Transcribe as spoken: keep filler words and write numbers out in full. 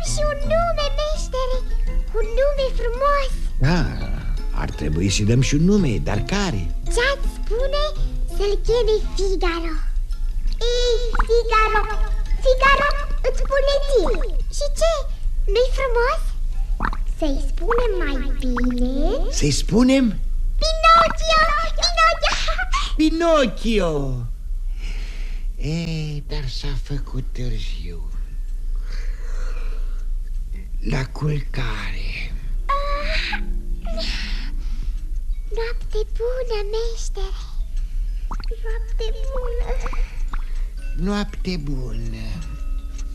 Și un nume, meștere, un nume frumos. Da, ar trebui să-i dăm și un nume, dar care? Ce-ați spune să-l cheme Figaro? Ei, Figaro, Figaro, îți spune ție. Și ce? Nu-i frumos? Să-i spunem mai bine? Să-i spunem? Pinocchio, Pinocchio. Pinocchio. E, dar s-a făcut târziu. La culcare. Ah, noapte bună, meștere. Noapte bună. Noapte bună.